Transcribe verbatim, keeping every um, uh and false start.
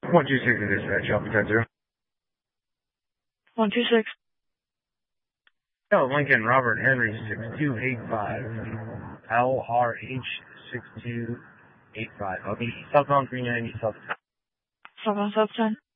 one two six to dispatch, Alpha ten zero. one two six. Oh, Lincoln Robert Henry six two eight five. L R H six two eight five. I'll be southbound three ninety south. Southbound South ten.